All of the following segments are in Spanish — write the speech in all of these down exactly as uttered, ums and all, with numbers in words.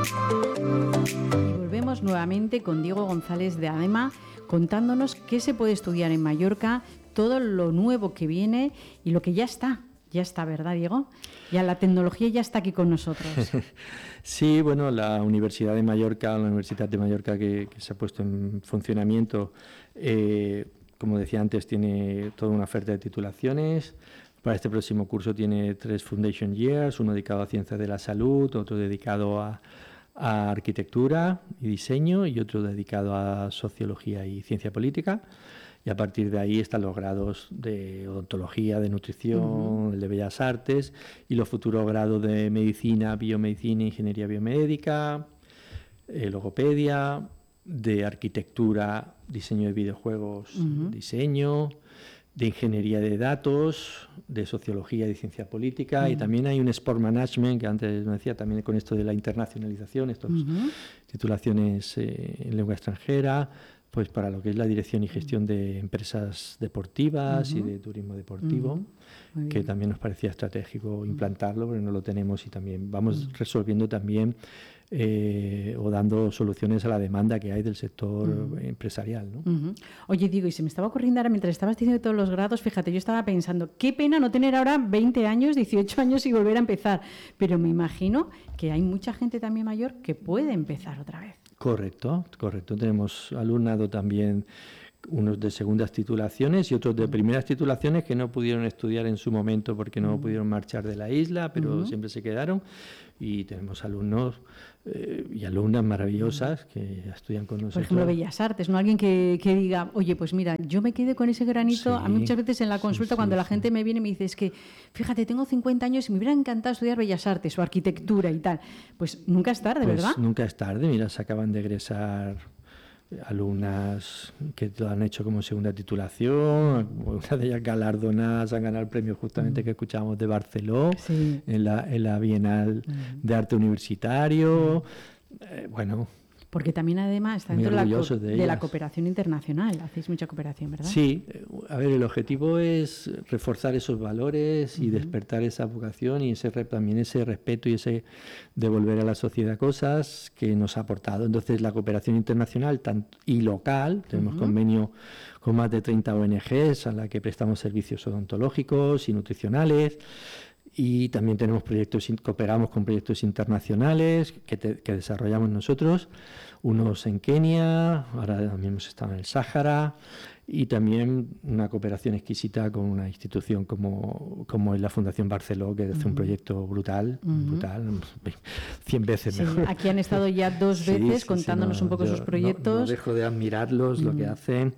Volvemos nuevamente con Diego González de ADEMA, contándonos qué se puede estudiar en Mallorca, todo lo nuevo que viene y lo que ya está. Ya está, ¿verdad, Diego? Ya la tecnología ya está aquí con nosotros. Sí, bueno, la Universidad de Mallorca, la Universidad de Mallorca que, que se ha puesto en funcionamiento, eh, como decía antes, tiene toda una oferta de titulaciones. Para este próximo curso tiene tres Foundation Years, uno dedicado a Ciencias de la Salud, otro dedicado a, a Arquitectura y Diseño y otro dedicado a Sociología y Ciencia Política. Y a partir de ahí están los grados de odontología, de nutrición, uh-huh. el de bellas artes y los futuros grados de medicina, biomedicina, ingeniería biomédica, eh, logopedia, de arquitectura, diseño de videojuegos, uh-huh. diseño, de ingeniería de datos, de sociología y de ciencia política, uh-huh. y también hay un sport management, que antes me decía, también con esto de la internacionalización, estas uh-huh. titulaciones eh, en lengua extranjera, pues para lo que es la dirección y gestión de empresas deportivas uh-huh. y de turismo deportivo, uh-huh. que también nos parecía estratégico implantarlo, porque no lo tenemos y también vamos uh-huh. resolviendo también eh, o dando soluciones a la demanda que hay del sector uh-huh. empresarial, ¿no? Uh-huh. Oye, digo, y se me estaba ocurriendo ahora, mientras estabas diciendo todos los grados, fíjate, yo estaba pensando, qué pena no tener ahora veinte años, dieciocho años y volver a empezar, pero me imagino que hay mucha gente también mayor que puede empezar otra vez. Correcto, correcto. Tenemos alumnado también, unos de segundas titulaciones y otros de primeras titulaciones que no pudieron estudiar en su momento porque no uh-huh. pudieron marchar de la isla, pero uh-huh. siempre se quedaron. Y tenemos alumnos eh, y alumnas maravillosas que estudian con nosotros. Por ejemplo, Bellas Artes, ¿no? Alguien que, que diga, oye, pues mira, yo me quedé con ese granito. Sí, a mí muchas veces en la consulta, sí, sí, cuando la sí. gente me viene y me dice, es que, fíjate, tengo cincuenta años y me hubiera encantado estudiar Bellas Artes o arquitectura y tal. Pues nunca es tarde, pues ¿verdad? Nunca es tarde. Mira, se acaban de egresar alumnas que lo han hecho como segunda titulación, una de ellas galardonadas, han ganado el premio justamente mm. que escuchábamos de Barceló, sí. en, la, en la Bienal mm. de Arte Universitario, mm. eh, bueno... Porque también además está dentro de la, co- de, de la cooperación internacional, hacéis mucha cooperación, ¿verdad? Sí, a ver, el objetivo es reforzar esos valores y uh-huh. despertar esa vocación y ese también ese respeto y ese devolver a la sociedad cosas que nos ha aportado. Entonces la cooperación internacional tanto, y local, tenemos uh-huh. convenio con más de treinta O N Ges a la que prestamos servicios odontológicos y nutricionales. Y también tenemos proyectos, cooperamos con proyectos internacionales que, te, que desarrollamos nosotros, unos en Kenia, ahora también hemos estado en el Sáhara, y también una cooperación exquisita con una institución como, como es la Fundación Barceló, que hace uh-huh. un proyecto brutal, uh-huh. brutal, cien veces sí, mejor. Aquí han estado ya dos veces sí, sí, contándonos sí, no, un poco yo sus proyectos. No, no dejo de admirarlos, uh-huh. lo que hacen.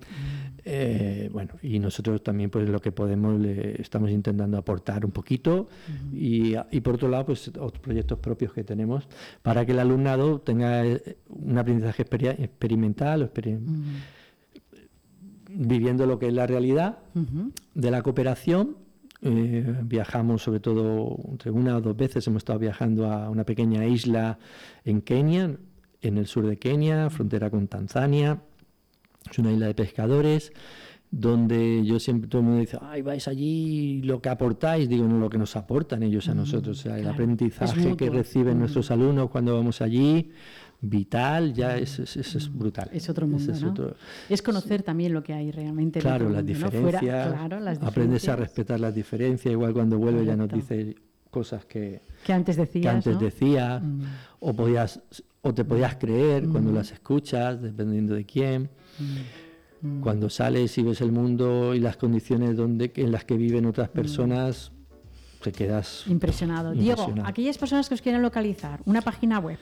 Eh, bueno, y nosotros también pues lo que podemos le estamos intentando aportar un poquito uh-huh. y, y por otro lado pues otros proyectos propios que tenemos para que el alumnado tenga un aprendizaje exper- experimental o exper- uh-huh. viviendo lo que es la realidad uh-huh. de la cooperación. Eh, viajamos sobre todo entre una o dos veces, hemos estado viajando a una pequeña isla en Kenia, en el sur de Kenia, frontera con Tanzania. Es una isla de pescadores donde yo siempre, todo el mundo dice, ay, vais allí, lo que aportáis, digo, no, lo que nos aportan ellos a mm, nosotros, o sea, claro, el aprendizaje que reciben mm. nuestros alumnos cuando vamos allí, vital, ya es, es, es, es brutal. Es otro mundo, es, ¿no? Otro, es conocer también lo que hay realmente. Claro, en las mundo, diferencias, ¿no? Fuera, claro, las diferencias, aprendes a respetar las diferencias, igual cuando vuelve Correcto. Ya nos dice cosas que, que antes decías, que antes ¿no? decías mm. o, podías, o te podías creer mm. cuando las escuchas, dependiendo de quién. Mm. Cuando sales y ves el mundo y las condiciones donde, en las que viven otras personas, mm. te quedas impresionado. impresionado. Diego, aquellas personas que os quieran localizar, una página web.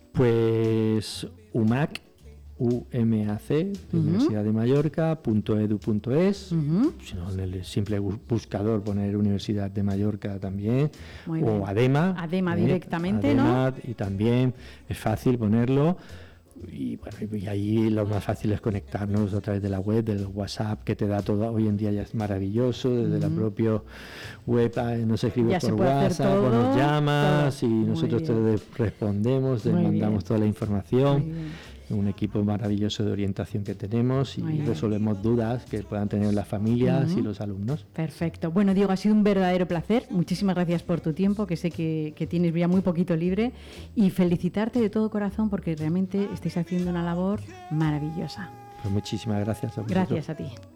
Pues U M A C, U M A C, uh-huh. Universidad de Mallorca, punto edu punto es, uh-huh. si no, en el simple buscador poner Universidad de Mallorca también, Muy o bien. ADEMA. ADEMA ¿eh? directamente, ADEMA, ¿no? Y también es fácil ponerlo. Y bueno, y ahí lo más fácil es conectarnos a través de la web, del WhatsApp, que te da todo, hoy en día ya es maravilloso, desde uh-huh. la propia web nos escribes por WhatsApp, todo, o nos llamas todo. Y nosotros te respondemos, te Muy mandamos bien. Toda la información un equipo maravilloso de orientación que tenemos y resolvemos dudas que puedan tener las familias uh-huh. y los alumnos. Perfecto. Bueno, Diego, ha sido un verdadero placer. Muchísimas gracias por tu tiempo, que sé que, que tienes ya muy poquito libre, y felicitarte de todo corazón porque realmente estáis haciendo una labor maravillosa. Pues muchísimas gracias a vosotros. Gracias a ti.